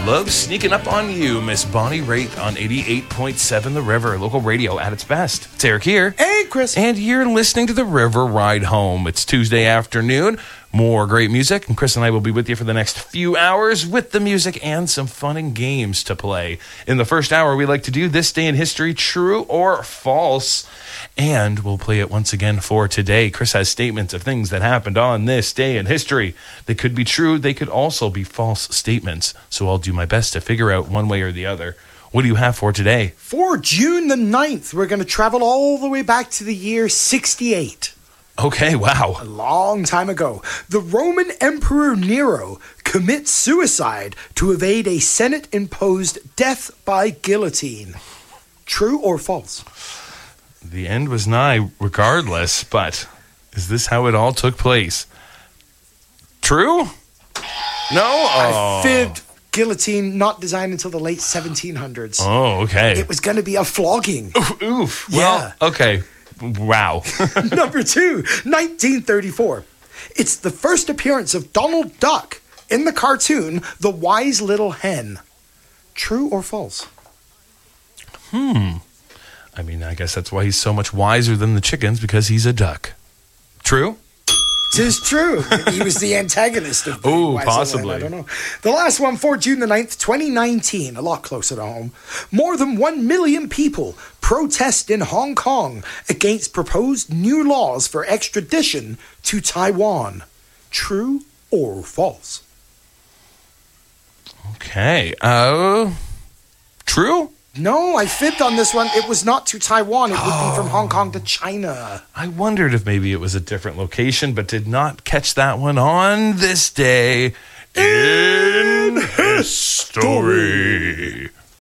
Love sneaking up on you, Miss Bonnie Raitt on 88.7 The River, local radio at its best. It's Eric here. Hey, Chris. And you're listening to The River Ride Home. It's Tuesday afternoon. More great music, and Chris and I will be with you for the next few hours with the music and some fun and games to play. In the first hour, we like to do This Day in History, True or False, and we'll play it once again for today. Chris has statements of things that happened on this day in history. They could be true, they could also be false statements, so I'll do my best to figure out one way or the other. What do you have for today? For June the 9th, we're going to travel all the way back to the year 68. Okay, wow. A long time ago, the Roman Emperor Nero commits suicide to evade a Senate-imposed death by guillotine. True or false? The end was nigh regardless, but is this how it all took place? True? No? I fibbed. Guillotine not designed until the late 1700s. Oh, okay. It was going to be a flogging. Oof. Yeah. Well, okay. Wow. Number 2, 1934. It's the first appearance of Donald Duck in the cartoon The Wise Little Hen. True or false? I mean, I guess that's why he's so much wiser than the chickens, because he's a duck. True? 'Tis true. He was the antagonist of the Wise possibly. Little Hen. I don't know. The last one for June the 9th, 2019. A lot closer to home. More than 1 million people protest in Hong Kong against proposed new laws for extradition to Taiwan. True or false? Okay. True? No, I fibbed on this one. It was not to Taiwan. It would be from Hong Kong to China. I wondered if maybe it was a different location, but did not catch that one on this day in history.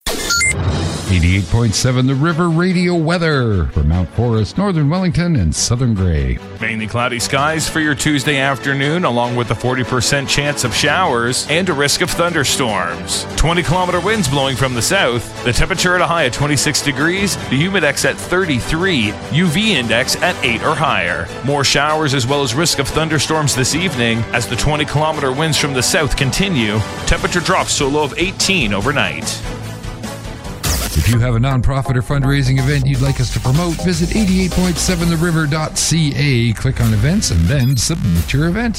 88.7 The River Radio weather for Mount Forest, Northern Wellington, and Southern Grey. Mainly cloudy skies for your Tuesday afternoon, along with a 40% chance of showers and a risk of thunderstorms. 20-kilometer winds blowing from the south. The temperature at a high of 26 degrees, the humidex at 33, UV index at 8 or higher. More showers as well as risk of thunderstorms this evening as the 20-kilometer winds from the south continue. Temperature drops to a low of 18 overnight. If you have a nonprofit or fundraising event you'd like us to promote, visit 88.7theriver.ca, click on events, and then submit your event.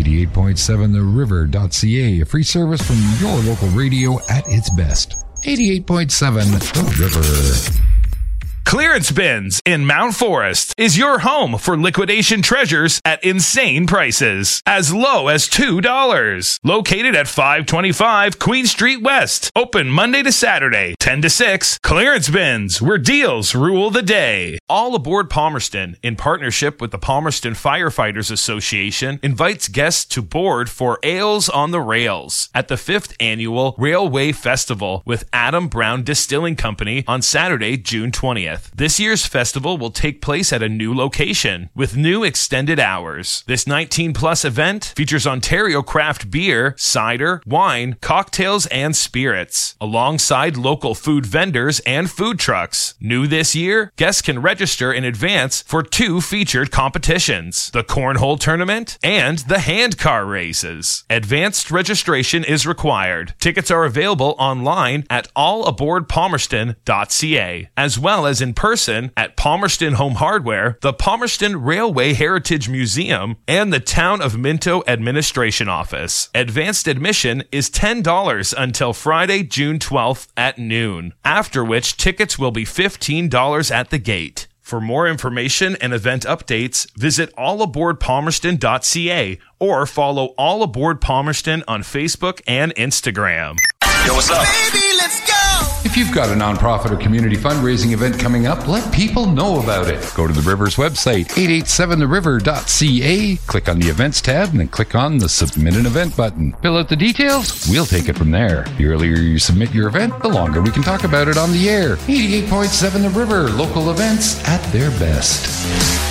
88.7theriver.ca, a free service from your local radio at its best. 88.7 The River. Clearance Bins in Mount Forest is your home for liquidation treasures at insane prices, as low as $2. Located at 525 Queen Street West. Open Monday to Saturday, 10 to 6. Clearance Bins, where deals rule the day. All Aboard Palmerston, in partnership with the Palmerston Firefighters Association, invites guests to board for Ales on the Rails at the 5th Annual Railway Festival with Adam Brown Distilling Company on Saturday, June 20th. This year's festival will take place at a new location with new extended hours. This 19-plus event features Ontario craft beer, cider, wine, cocktails, and spirits, alongside local food vendors and food trucks. New this year, guests can register in advance for 2 featured competitions, the Cornhole Tournament and the Handcar Races. Advanced registration is required. Tickets are available online at allaboardpalmerston.ca, as well as in person at Palmerston Home Hardware, the Palmerston Railway Heritage Museum, and the Town of Minto Administration Office. Advanced admission is $10 until Friday, June 12th at noon, after which tickets will be $15 at the gate. For more information and event updates, visit allaboardpalmerston.ca or follow All Aboard Palmerston on Facebook and Instagram. Yo, what's up? Baby, let's go! If you've got a nonprofit or community fundraising event coming up, let people know about it. Go to the River's website, 887theriver.ca, click on the Events tab, and then click on the Submit an Event button. Fill out the details, we'll take it from there. The earlier you submit your event, the longer we can talk about it on the air. 88.7 The River, local events at their best.